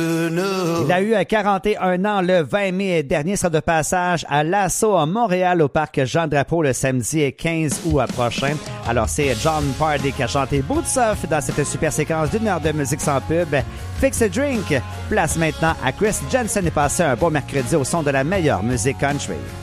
Il a eu 41 ans le 20 mai dernier, sera de passage à l'Assaut à Montréal au parc Jean-Drapeau le samedi 15 août prochain. Alors c'est John Pardy qui a chanté Boots Off dans cette super séquence d'une heure de musique sans pub. Fix a Drink, place maintenant à Chris Jensen et passez un bon mercredi au son de la meilleure musique country.